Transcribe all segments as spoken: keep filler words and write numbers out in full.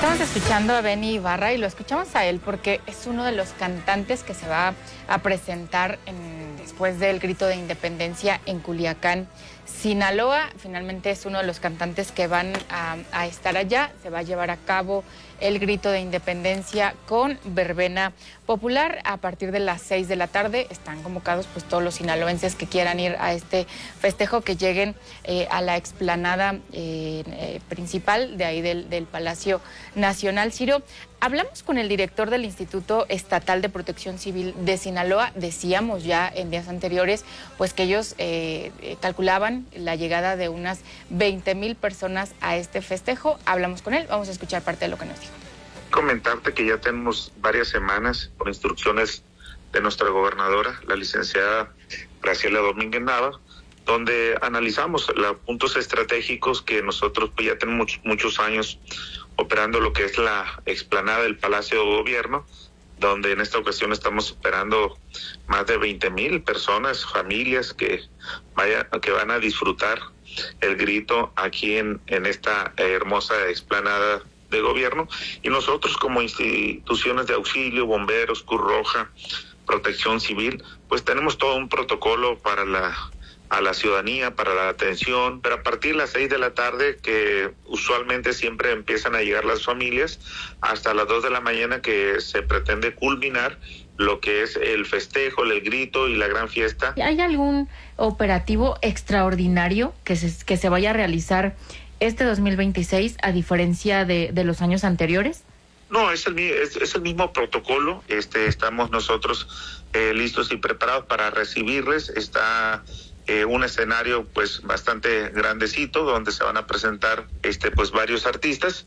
Estamos escuchando a Benny Ibarra y lo escuchamos a él porque es uno de los cantantes que se va a presentar en, después del grito de independencia en Culiacán, Sinaloa. Finalmente es uno de los cantantes que van a, a estar allá. Se va a llevar a cabo el grito de independencia con verbena popular a partir de las seis de la tarde. Están convocados pues todos los sinaloenses que quieran ir a este festejo, que lleguen eh, a la explanada eh, eh, principal de ahí del, del Palacio Nacional. Ciro, hablamos con el director del Instituto Estatal de Protección Civil de Sinaloa. Decíamos ya en días anteriores pues que ellos eh, calculaban la llegada de unas veinte mil personas a este festejo. Hablamos con él, vamos a escuchar parte de lo que nos dijo. Comentarte que ya tenemos varias semanas por instrucciones de nuestra gobernadora, la licenciada Graciela Domínguez Nava, donde analizamos los puntos estratégicos que nosotros pues ya tenemos muchos, muchos años operando lo que es la explanada del Palacio de Gobierno, donde en esta ocasión estamos operando más de veinte mil personas, familias que vayan, que van a disfrutar el grito aquí en, en esta hermosa explanada de gobierno, y nosotros como instituciones de auxilio, bomberos, Cruz Roja, Protección Civil, pues tenemos todo un protocolo para la a la ciudadanía, para la atención, pero a partir de las seis de la tarde, que usualmente siempre empiezan a llegar las familias, hasta las dos de la mañana, que se pretende culminar lo que es el festejo, el grito y la gran fiesta. ¿Hay algún operativo extraordinario que se, que se vaya a realizar este dos mil veintiséis a diferencia de, de los años anteriores? No, es el, es, es el mismo protocolo. Este, estamos nosotros eh, listos y preparados para recibirles. Está eh, un escenario pues bastante grandecito donde se van a presentar este pues varios artistas.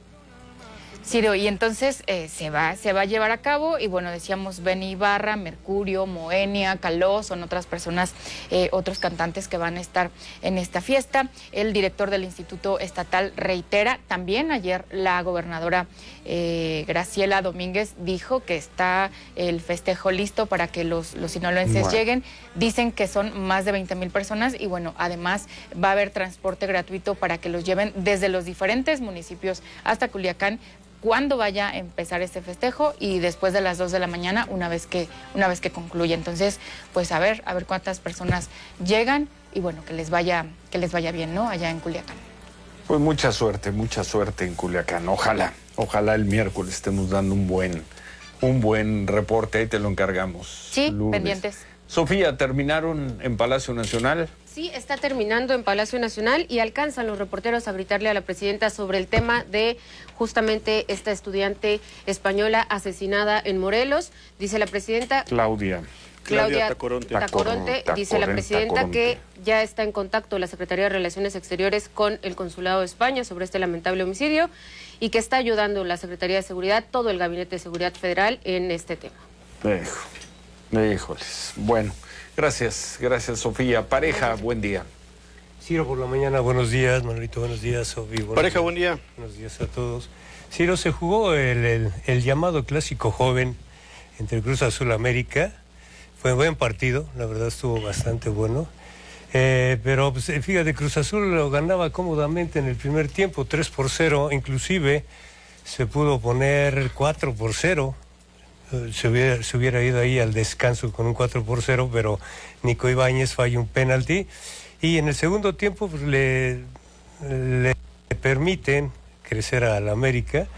Ciro, y entonces eh, se va se va a llevar a cabo, y bueno, decíamos Benny Ibarra, Mercurio, Moenia, Caló, son otras personas, eh, otros cantantes que van a estar en esta fiesta. El director del Instituto Estatal reitera, también ayer la gobernadora eh, Graciela Domínguez dijo que está el festejo listo para que los, los sinaloenses bueno. lleguen. Dicen que son más de veinte mil personas y bueno, además va a haber transporte gratuito para que los lleven desde los diferentes municipios hasta Culiacán cuando vaya a empezar este festejo y después de las dos de la mañana, una vez que una vez que concluya. Entonces, pues a ver, a ver cuántas personas llegan y bueno, que les vaya que les vaya bien, ¿no? Allá en Culiacán. Pues mucha suerte, mucha suerte en Culiacán. Ojalá, ojalá el miércoles estemos dando un buen un buen reporte, ahí te lo encargamos. Sí, Lourdes. Pendientes. Sofía, ¿terminaron en Palacio Nacional? Sí, está terminando en Palacio Nacional y alcanzan los reporteros a gritarle a la presidenta sobre el tema de justamente esta estudiante española asesinada en Morelos. Dice la presidenta... Claudia. Claudia Tacoronte, Tacoronte, Tacoronte dice la presidenta Tacoronte. que ya está en contacto la Secretaría de Relaciones Exteriores con el Consulado de España sobre este lamentable homicidio y que está ayudando la Secretaría de Seguridad, todo el Gabinete de Seguridad Federal en este tema. Hijo, híjoles. Bueno, gracias, gracias Sofía. Pareja, buen día. Ciro por la mañana, buenos días. Manolito, buenos días. Sofía, buenos Pareja, días. buen día. Buenos días a todos. Ciro, se jugó el, el, el llamado clásico joven entre Cruz Azul América. Fue un buen partido, la verdad estuvo bastante bueno. Eh, pero pues, fíjate, Cruz Azul lo ganaba cómodamente en el primer tiempo, tres por cero. Inclusive se pudo poner cuatro por cero. Se hubiera, se hubiera ido ahí al descanso con un cuatro por cero, pero Nico Ibáñez falló un penalti. Y en el segundo tiempo pues, le, le permiten crecer al América.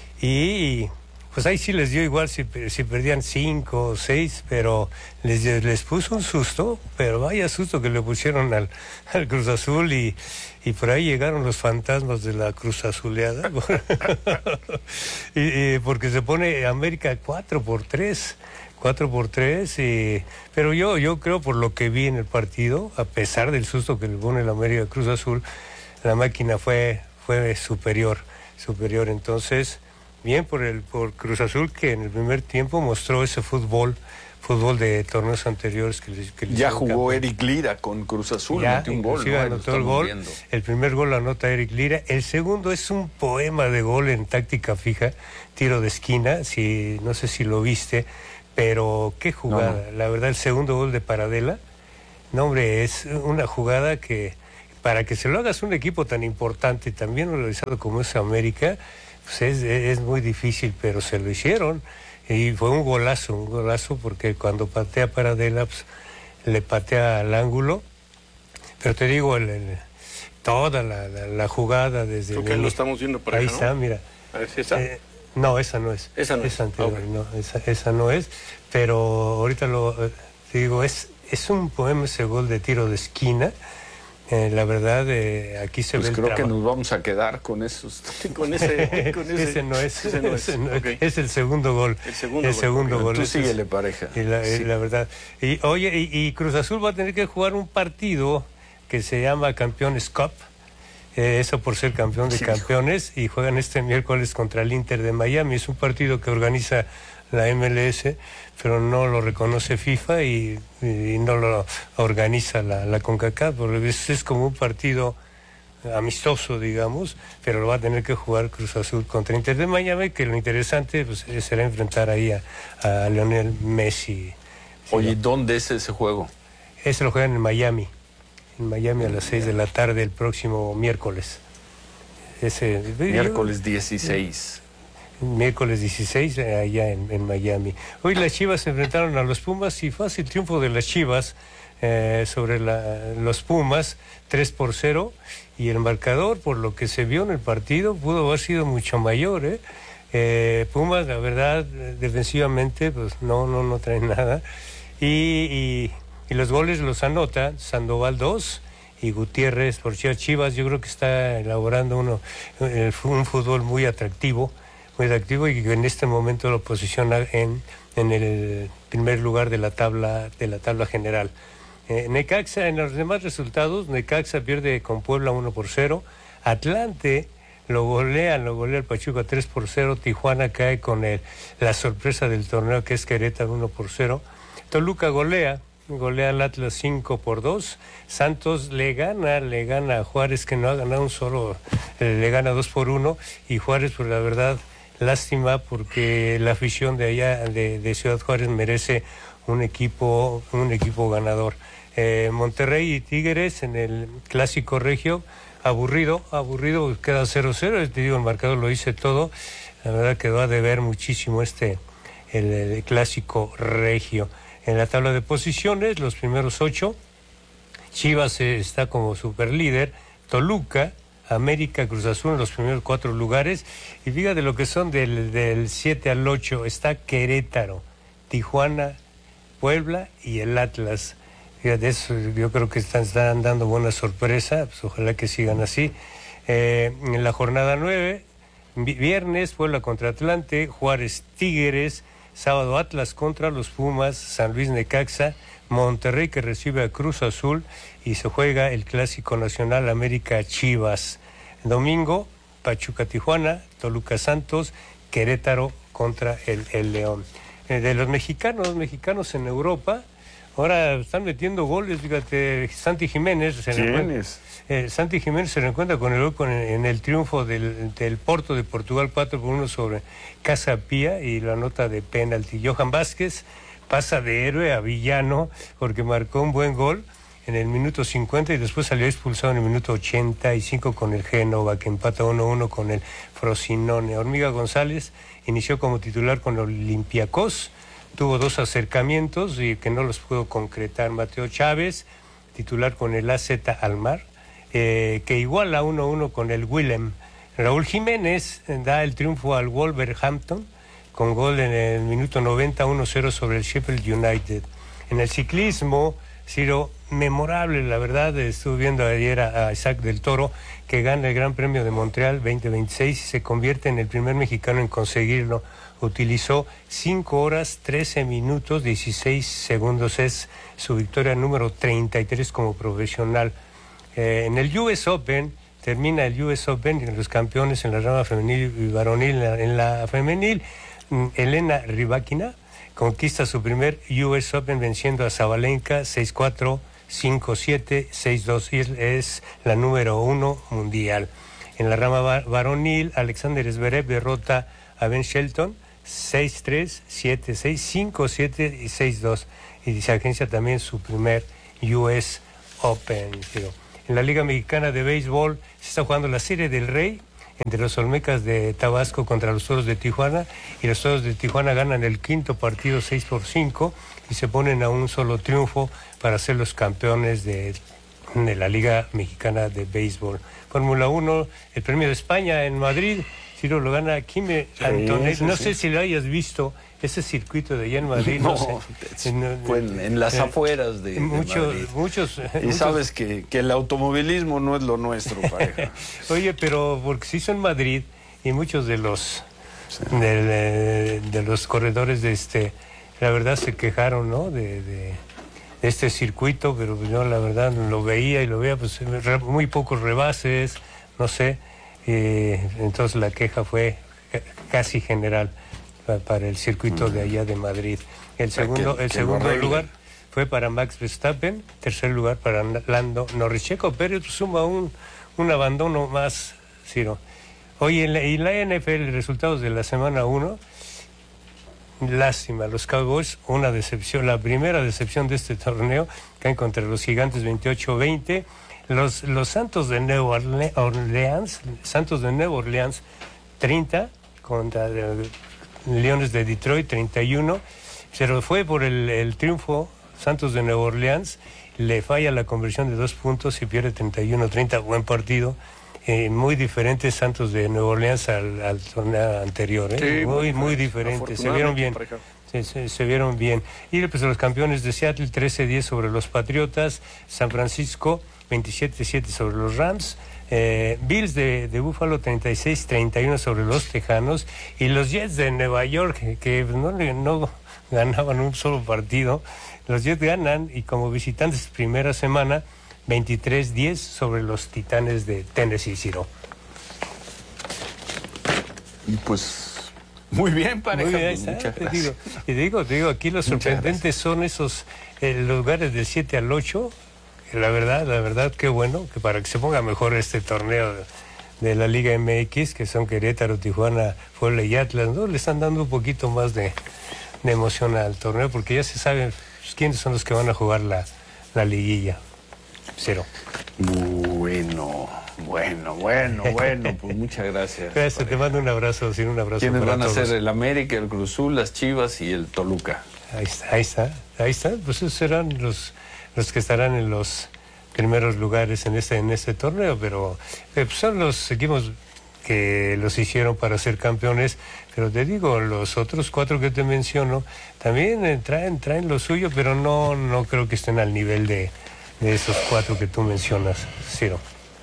Y pues ahí sí les dio igual si, si perdían cinco o seis, pero les, les puso un susto, pero vaya susto que le pusieron al, al Cruz Azul y, y por ahí llegaron los fantasmas de la Cruz Azuleada. y, y porque se pone América cuatro por tres, cuatro por tres, y, pero yo, yo creo por lo que vi en el partido, a pesar del susto que le pone la América Cruz Azul, la máquina fue, fue superior, superior, entonces... Bien por el por Cruz Azul, que en el primer tiempo mostró ese fútbol, fútbol de torneos anteriores que, les, que les ya jugó campeón. Eric Lira con Cruz Azul, ya, metió un gol, ¿no? Anotó el gol. Viendo. El primer gol lo anota Eric Lira. El segundo es un poema de gol en táctica fija, tiro de esquina, si no sé si lo viste, pero qué jugada. No, no. La verdad, el segundo gol de Paradela, no hombre, es una jugada que para que se lo hagas un equipo tan importante, también organizado como es América, pues es, es muy difícil, pero se lo hicieron. Y fue un golazo, un golazo, porque cuando patea para Adela, pues, le patea al ángulo. Pero te digo, el, el, toda la, la, la jugada desde... Creo que lo estamos viendo por ahí acá, está, ¿no? mira. A ver si está. Eh, no, esa no es. Esa no es. Esa anterior, Okay. no, esa, esa no es. Pero ahorita lo eh, te digo, es, es un poema ese gol de tiro de esquina. Eh, la verdad, eh, aquí se pues ve el creo trabajo. que nos vamos a quedar con esos. con ese, con ese. Ese no es. Ese no es. Ese no Okay. es. Es el segundo gol. El segundo el gol. segundo Bueno, gol. tú Ese es- síguele, pareja. Y la, y Sí. la verdad. Y oye, y, y Cruz Azul va a tener que jugar un partido que se llama Campeones Cup. Eh, eso por ser campeón de Sí. campeones, y juegan este miércoles contra el Inter de Miami. Es un partido que organiza la M L S, pero no lo reconoce FIFA y, y no lo organiza la, la CONCACAF, porque es, es como un partido amistoso, digamos, pero lo va a tener que jugar Cruz Azul contra Inter de Miami, que lo interesante pues, será enfrentar ahí a, a Lionel Messi. Oye, ¿dónde es ese juego? Ese lo juegan en Miami, en Miami a las seis de la tarde el próximo miércoles. Ese, Miércoles dieciséis. Miércoles dieciséis, eh, allá en, en Miami. Hoy las Chivas se enfrentaron a los Pumas y fácil triunfo de las Chivas eh, sobre la, los Pumas, tres por cero, y el marcador, por lo que se vio en el partido, pudo haber sido mucho mayor. ¿eh? Eh, Pumas, la verdad, defensivamente, pues no, no, no traen nada. Y, y, y los goles los anota Sandoval dos y Gutiérrez por Chivas. Yo creo que está elaborando uno, un fútbol muy atractivo. muy activo y que en este momento lo posiciona en, en el primer lugar de la tabla de la tabla general. Eh, Necaxa, en los demás resultados, Necaxa pierde con Puebla uno por cero, Atlante lo golea, lo golea el Pachuca tres por cero, Tijuana cae con el, la sorpresa del torneo que es Querétaro uno por cero, Toluca golea, golea al Atlas cinco por dos, Santos le gana, le gana a Juárez, que no ha ganado un solo, eh, le gana dos por uno, y Juárez, pues la verdad, lástima, porque la afición de allá, de, de Ciudad Juárez, merece un equipo, un equipo ganador. Eh, Monterrey y Tigres en el Clásico Regio, aburrido, aburrido, queda cero cero, te digo, el marcador lo hice todo, la verdad quedó a deber muchísimo este, el, el Clásico Regio. En la tabla de posiciones, los primeros ocho, Chivas eh, está como superlíder, Toluca, América, Cruz Azul en los primeros cuatro lugares, y fíjate lo que son del, del siete al ocho, está Querétaro, Tijuana, Puebla y el Atlas. Fíjate, eso, yo creo que están, están dando buena sorpresa, pues ojalá que sigan así. Eh, en la jornada nueve, viernes, Puebla contra Atlante, Juárez Tigres, sábado Atlas contra los Pumas, San Luis Necaxa, Monterrey que recibe a Cruz Azul y se juega el Clásico Nacional América Chivas. Domingo, Pachuca Tijuana, Toluca Santos, Querétaro contra el, el León. Eh, de los mexicanos, mexicanos en Europa, ahora están metiendo goles, fíjate, Santi Jiménez. Se ¿Quién es? Eh, Santi Jiménez se reencuentra con el con el, en el triunfo del, del Porto de Portugal cuatro por uno sobre Casa Pía y la nota de penalti. Johan Vázquez pasa de héroe a villano porque marcó un buen gol en el minuto cincuenta y después salió expulsado en el minuto ochenta y cinco con el Génova, que empata uno uno con el Frosinone. Hormiga González inició como titular con Olympiacos, tuvo dos acercamientos y que no los pudo concretar. Mateo Chávez, titular con el A Z Almar, eh, que iguala uno uno con el Willem. Raúl Jiménez da el triunfo al Wolverhampton con gol en el minuto noventa, uno cero sobre el Sheffield United. En el ciclismo, Ciro, memorable, la verdad, estuve viendo ayer a, a Isaac del Toro, que gana el Gran Premio de Montreal veinte veintiséis y se convierte en el primer mexicano en conseguirlo. Utilizó cinco horas, trece minutos, dieciséis segundos, es su victoria número treinta y tres como profesional. Eh, en el U S Open, termina el U S Open, los campeones en la rama femenil y varonil. En la, en la femenil, Elena Rybakina conquista su primer U S Open venciendo a Sabalenka seis cuatro, cinco siete, seis dos y es, es la número uno mundial. En la rama varonil, Alexander Zverev derrota a Ben Shelton seis tres, siete seis, cinco siete y seis dos y se agencia también su primer U S Open. Pero en la Liga Mexicana de Béisbol se está jugando la Serie del Rey entre los Olmecas de Tabasco contra los Toros de Tijuana, y los Toros de Tijuana ganan el quinto partido seis por cinco y se ponen a un solo triunfo para ser los campeones de, de la Liga Mexicana de Béisbol. Fórmula uno, el Premio de España en Madrid, Ciro lo gana Kimi sí, Antonelli. Sí, no sí. sé si lo hayas visto, ese circuito de allá en Madrid. No, no sé, en, en, en las eh, afueras de, muchos, de Madrid. Muchos, y muchos... sabes que, que el automovilismo no es lo nuestro, pareja. Oye, pero porque se hizo en Madrid y muchos de los sí. de, de, de los corredores de este, la verdad se quejaron, ¿no? De, de, de este circuito, pero yo la verdad lo veía y lo veía, pues muy pocos rebases, no sé. Y entonces la queja fue casi general para el circuito mm. de allá de Madrid. El segundo, que, el que segundo lugar fue para Max Verstappen, tercer lugar para Lando Norris. Checo Pérez suma un, un abandono más, Ciro. Oye, en la, y la N F L, resultados de la semana uno, lástima, los Cowboys, una decepción, la primera decepción de este torneo, caen contra los Gigantes veintiocho veinte. Los, los Santos de Nueva Orleans, Santos de Nueva Orleans, treinta contra eh, Leones de Detroit, treinta y uno. Pero fue por el, el triunfo Santos de Nueva Orleans, le falla la conversión de dos puntos y pierde treinta y uno treinta. Buen partido, eh, muy diferente Santos de Nueva Orleans al, al torneo anterior, ¿eh? Sí, muy, muy diferente, se vieron bien. Se, se, se vieron bien. Y pues los campeones de Seattle, trece diez sobre los Patriotas, San Francisco, veintisiete siete sobre los Rams, eh, Bills de, de Buffalo, treinta y seis treinta y uno sobre los Tejanos, y los Jets de Nueva York, que, que no, no ganaban un solo partido. Los Jets ganan, y como visitantes primera semana, veintitrés diez sobre los Titanes de Tennessee, Ciro. Y pues... Muy bien, pareja. Muy bien, pues, muchas te digo, y digo, te digo, aquí los sorprendentes son esos eh, lugares del siete al ocho. La verdad, la verdad, qué bueno, que para que se ponga mejor este torneo de, de la Liga M X, que son Querétaro, Tijuana, Puebla y Atlas, ¿no? Le están dando un poquito más de, de emoción al torneo, porque ya se saben pues, quiénes son los que van a jugar la, la liguilla. Cero. Bueno, bueno, bueno, bueno, pues muchas gracias. Gracias, pareja. Te mando un abrazo, sí, un abrazo. ¿Quiénes para van todos? a ser? El América, el Cruz Azul, las Chivas y el Toluca. Ahí está, ahí está, ahí está, pues esos serán los... los que estarán en los primeros lugares en este en este torneo, pero eh, pues son los equipos que los hicieron para ser campeones, pero te digo, los otros cuatro que te menciono también eh, traen traen lo suyo, pero no no creo que estén al nivel de, de esos cuatro que tú mencionas, Ciro.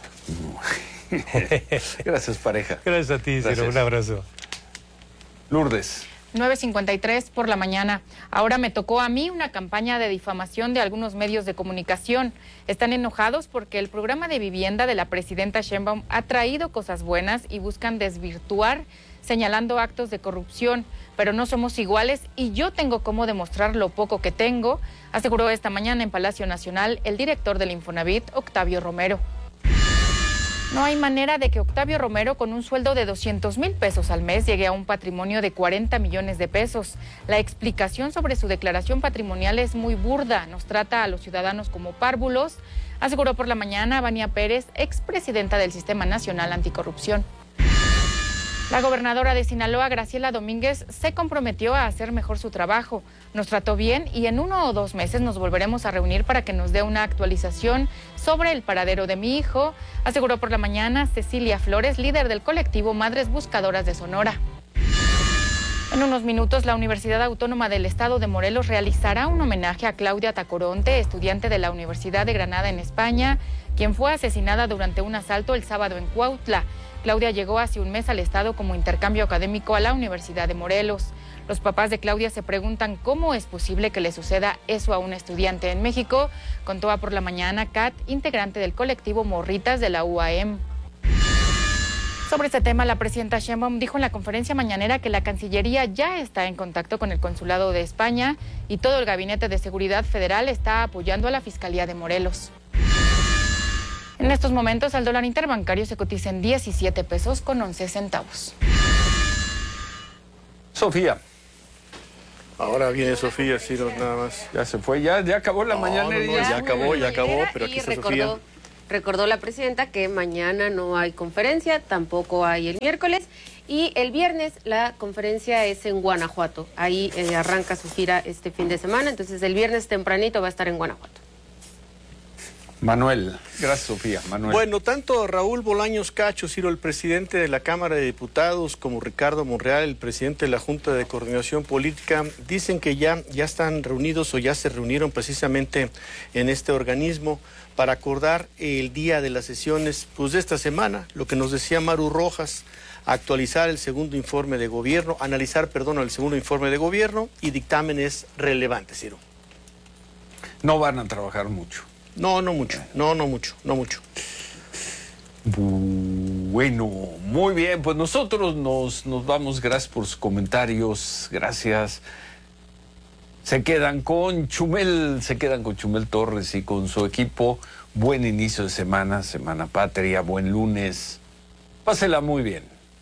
Gracias, pareja. Gracias a ti, Ciro, gracias. Un abrazo. Lourdes. nueve cincuenta y tres por la mañana. Ahora me tocó a mí una campaña de difamación de algunos medios de comunicación. Están enojados porque el programa de vivienda de la presidenta Sheinbaum ha traído cosas buenas y buscan desvirtuar, señalando actos de corrupción. Pero no somos iguales y yo tengo cómo demostrar lo poco que tengo, aseguró esta mañana en Palacio Nacional el director del Infonavit, Octavio Romero. No hay manera de que Octavio Romero, con un sueldo de doscientos mil pesos al mes, llegue a un patrimonio de cuarenta millones de pesos. La explicación sobre su declaración patrimonial es muy burda, nos trata a los ciudadanos como párvulos, aseguró por la mañana Vania Pérez, expresidenta del Sistema Nacional Anticorrupción. La gobernadora de Sinaloa, Graciela Domínguez, se comprometió a hacer mejor su trabajo. Nos trató bien y en uno o dos meses nos volveremos a reunir para que nos dé una actualización sobre el paradero de mi hijo, aseguró por la mañana Cecilia Flores, líder del colectivo Madres Buscadoras de Sonora. En unos minutos, la Universidad Autónoma del Estado de Morelos realizará un homenaje a Claudia Tacoronte, estudiante de la Universidad de Granada en España, quien fue asesinada durante un asalto el sábado en Cuautla. Claudia llegó hace un mes al estado como intercambio académico a la Universidad de Morelos. Los papás de Claudia se preguntan cómo es posible que le suceda eso a una estudiante en México, contó a Por la Mañana Kat, integrante del colectivo Morritas de la U A M. Sobre este tema, la presidenta Sheinbaum dijo en la conferencia mañanera que la Cancillería ya está en contacto con el Consulado de España y todo el Gabinete de Seguridad Federal está apoyando a la Fiscalía de Morelos. En estos momentos, el dólar interbancario se cotiza en diecisiete pesos con once centavos. Sofía. Ahora viene Sofía, Ciro, nada más. Ya se fue, ya, ya acabó la no, mañana. No, no, ya, ya acabó, ya acabó, pero aquí y está recordó Sofía. Recordó la presidenta que mañana no hay conferencia, tampoco hay el miércoles, y el viernes la conferencia es en Guanajuato. Ahí eh, arranca su gira este fin de semana, entonces el viernes tempranito va a estar en Guanajuato. Manuel, gracias Sofía. Manuel. Bueno, tanto Raúl Bolaños Cacho, Ciro, el presidente de la Cámara de Diputados, como Ricardo Monreal, el presidente de la Junta de Coordinación Política, dicen que ya, ya están reunidos o ya se reunieron precisamente en este organismo para acordar el día de las sesiones pues, de esta semana, lo que nos decía Maru Rojas, actualizar el segundo informe de gobierno, analizar, perdón, el segundo informe de gobierno y dictámenes relevantes, Ciro. No van a trabajar mucho. No, no mucho, no, no mucho, no mucho. Bueno, muy bien, pues nosotros nos, nos vamos, gracias por sus comentarios, gracias. Se quedan con Chumel, se quedan con Chumel Torres y con su equipo. Buen inicio de semana, Semana Patria, buen lunes. Pásela muy bien.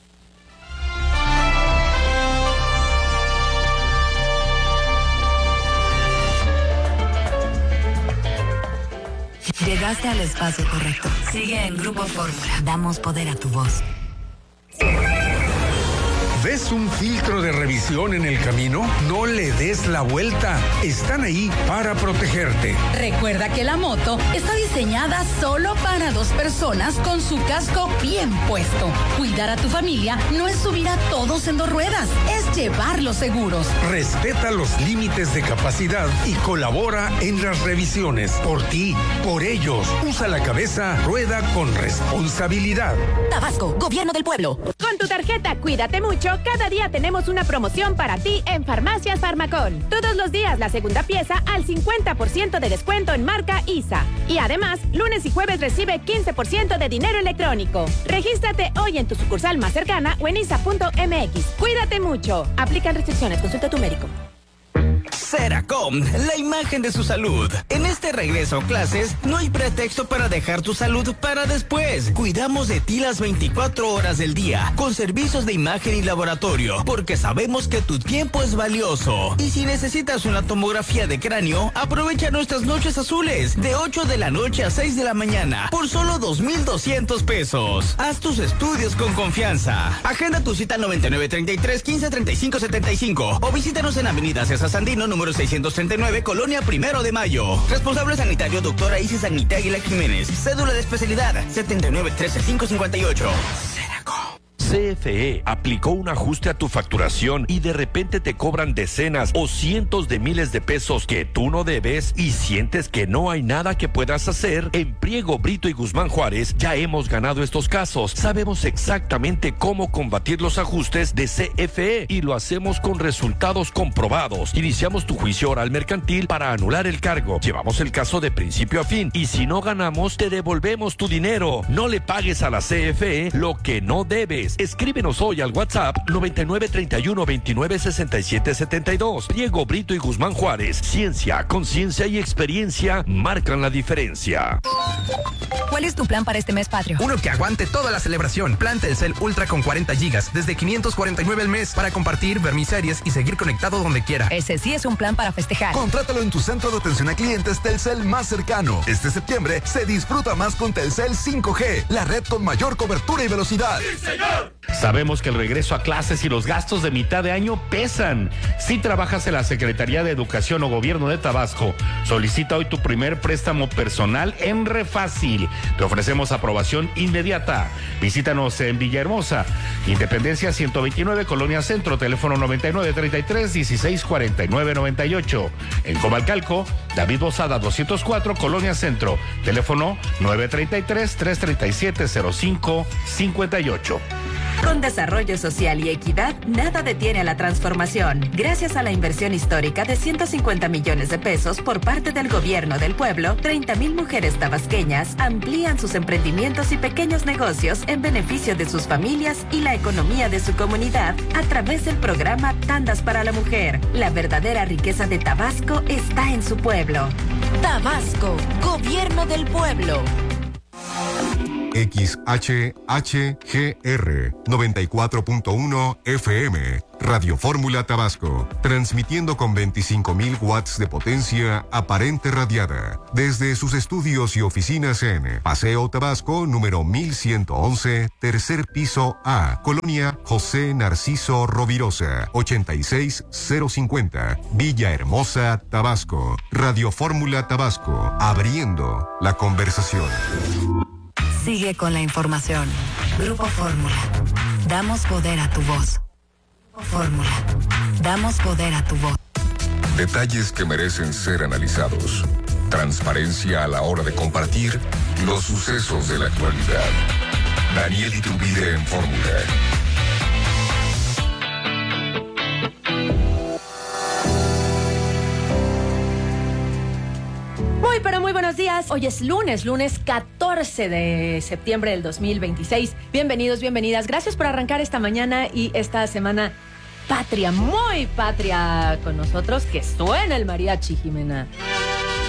Llegaste al espacio correcto. Sigue en Grupo Fórmula. Damos poder a tu voz. ¿Ves un filtro de revisión en el camino? No le des la vuelta. Están ahí para protegerte. Recuerda que la moto está diseñada solo para dos personas con su casco bien puesto. Cuidar a tu familia no es subir a todos en dos ruedas, es llevarlos seguros. Respeta los límites de capacidad y colabora en las revisiones. Por ti, por ellos. Usa la cabeza, rueda con responsabilidad. Tabasco, Gobierno del Pueblo. Con tu tarjeta Cuídate Mucho, cada día tenemos una promoción para ti en Farmacias Farmacón. Todos los días la segunda pieza al cincuenta por ciento de descuento en marca I S A. Y además, lunes y jueves recibe quince por ciento de dinero electrónico. Regístrate hoy en tu sucursal más cercana o en isa punto m x. Cuídate mucho. Aplican restricciones. Consulta a tu médico. Seracom, la imagen de su salud. En este regreso a clases, no hay pretexto para dejar tu salud para después. Cuidamos de ti las veinticuatro horas del día, con servicios de imagen y laboratorio, porque sabemos que tu tiempo es valioso. Y si necesitas una tomografía de cráneo, aprovecha nuestras noches azules, de ocho de la noche a seis de la mañana, por solo dos mil doscientos pesos. Haz tus estudios con confianza. Agenda tu cita al noventa y nueve, treinta y tres, quince, treinta y cinco, setenta y cinco o visítanos en Avenida César Sandino, número seiscientos treinta y nueve, Colonia Primero de Mayo. Responsable sanitario, doctora Isis Anita Aguilar Jiménez. Cédula de especialidad, setenta y nueve, trece, quinientos cincuenta y ocho. Seracom. C F E aplicó un ajuste a tu facturación y de repente te cobran decenas o cientos de miles de pesos que tú no debes y sientes que no hay nada que puedas hacer. En Priego, Brito y Guzmán Juárez ya hemos ganado estos casos. Sabemos exactamente cómo combatir los ajustes de C F E y lo hacemos con resultados comprobados. Iniciamos tu juicio oral mercantil para anular el cargo. Llevamos el caso de principio a fin y si no ganamos te devolvemos tu dinero. No le pagues a la C F E lo que no debes. Escríbenos hoy al WhatsApp noventa y nueve, treinta y uno, veintinueve, sesenta y siete, setenta y dos. Priego, Brito y Guzmán Juárez. Ciencia, conciencia y experiencia marcan la diferencia. ¿Cuál es tu plan para este mes patrio? Uno que aguante toda la celebración. Plan Telcel Ultra con cuarenta gigas, desde quinientos cuarenta y nueve al mes, para compartir, ver mis series y seguir conectado donde quiera. Ese sí es un plan para festejar. Contrátalo en tu centro de atención a clientes Telcel más cercano. Este septiembre se disfruta más con Telcel cinco G, la red con mayor cobertura y velocidad. ¡Sí, señor! Sabemos que el regreso a clases y los gastos de mitad de año pesan. Si trabajas en la Secretaría de Educación o Gobierno de Tabasco, solicita hoy tu primer préstamo personal en Refácil. Te ofrecemos aprobación inmediata. Visítanos en Villahermosa, Independencia ciento veintinueve, Colonia Centro, teléfono noventa y nueve, treinta y tres, dieciséis, cuarenta y nueve, noventa y ocho. En Comalcalco, David Bozada doscientos cuatro, Colonia Centro, teléfono nueve treinta y tres, trescientos treinta y siete, cero cinco, cincuenta y ocho. Con desarrollo social y equidad, nada detiene a la transformación. Gracias a la inversión histórica de ciento cincuenta millones de pesos por parte del Gobierno del Pueblo, treinta mil mujeres tabasqueñas amplían sus emprendimientos y pequeños negocios en beneficio de sus familias y la economía de su comunidad a través del programa Tandas para la Mujer. La verdadera riqueza de Tabasco está en su pueblo. Tabasco, Gobierno del Pueblo. X H H G R noventa y cuatro punto uno F M. Radio Fórmula Tabasco, transmitiendo con veinticinco mil watts de potencia aparente radiada desde sus estudios y oficinas en Paseo Tabasco número mil ciento once, tercer piso A, Colonia José Narciso Rovirosa, ochenta y seis cero cincuenta, Villahermosa, Tabasco. Radio Fórmula Tabasco, abriendo la conversación. Sigue con la información. Grupo Fórmula. Damos poder a tu voz. Fórmula. Damos poder a tu voz. Detalles que merecen ser analizados. Transparencia a la hora de compartir los sucesos de la actualidad. Daniel Iturbide en Fórmula. Muy, pero muy buenos días. Hoy es lunes, lunes catorce de septiembre del dos mil veintiséis. Bienvenidos, bienvenidas. Gracias por arrancar esta mañana y esta semana patria, muy patria con nosotros. Que suena el mariachi, Jimena.